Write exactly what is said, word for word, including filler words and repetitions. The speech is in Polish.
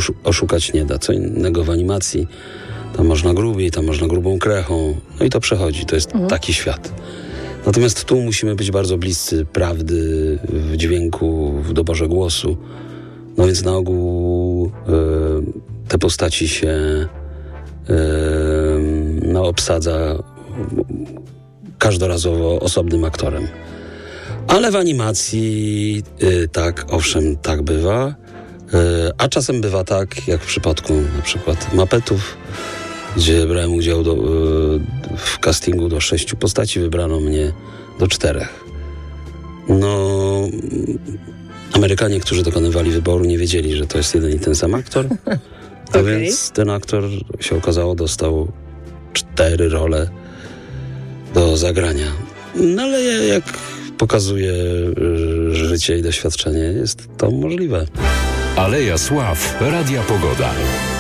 oszu- oszukać nie da. Co innego w animacji. Tam można grubiej, tam można grubą krechą. No i to przechodzi. To jest mhm. taki świat. Natomiast tu musimy być bardzo bliscy prawdy w dźwięku, w doborze głosu. No więc na ogół y, te postaci się y, no, obsadza każdorazowo osobnym aktorem. Ale w animacji y, tak, owszem, tak bywa. Y, a czasem bywa tak, jak w przypadku na przykład Muppetów, gdzie brałem udział do, y, w castingu do sześciu postaci, wybrano mnie do czterech. No, Amerykanie, którzy dokonywali wyboru, nie wiedzieli, że to jest jeden i ten sam aktor. A okay. Więc ten aktor, się okazało, dostał cztery role do zagrania. No ale jak pokazuje życie i doświadczenie, jest to możliwe. Aleja Sław, Radia Pogoda.